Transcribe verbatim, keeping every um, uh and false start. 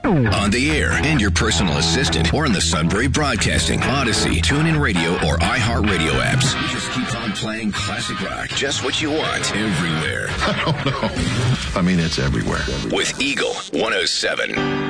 On the air and your personal assistant, or in the Sunbury Broadcasting, Odyssey, TuneIn Radio, or iHeartRadio apps. We just keep on playing classic rock. Just what you want, everywhere. I don't know. I mean, it's everywhere. With Eagle one oh seven.